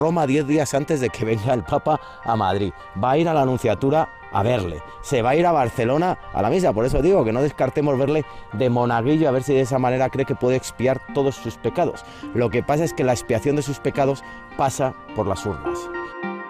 Roma 10 días antes de que venga el Papa a Madrid. Va a ir a la Anunciatura a verle. Se va a ir a Barcelona a la misa. Por eso digo que no descartemos verle de monaguillo, a ver si de esa manera cree que puede expiar todos sus pecados. Lo que pasa es que la expiación de sus pecados pasa por las urnas.